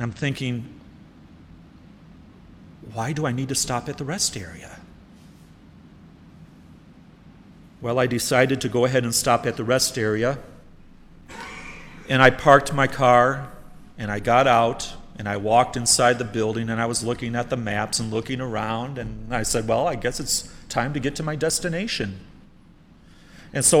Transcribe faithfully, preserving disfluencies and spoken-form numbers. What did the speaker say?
And I'm thinking, why do I need to stop at the rest area? Well, I decided to go ahead and stop at the rest area. And I parked my car, and I got out, and I walked inside the building, and I was looking at the maps and looking around, and I said, well, I guess it's time to get to my destination. And so